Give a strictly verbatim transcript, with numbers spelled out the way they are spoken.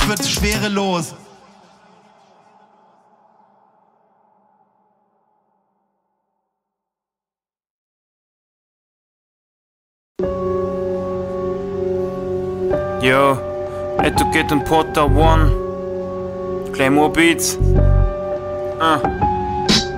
wird schwerelos. Yo, Educate und Potter One, Claymore Beats. Ah.